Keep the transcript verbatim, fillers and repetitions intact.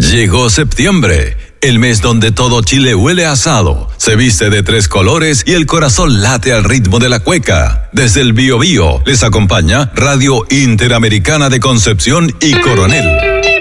Llegó septiembre, el mes donde todo Chile huele a asado, se viste de tres colores y el corazón late al ritmo de la cueca. Desde el Biobío les acompaña Radio Interamericana de Concepción y Coronel.